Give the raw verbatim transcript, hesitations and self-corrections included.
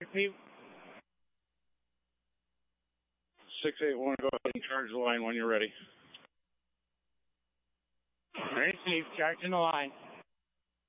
Steve. six eight one, go ahead and charge the line when you're ready. Ready, Steve. Charging the line.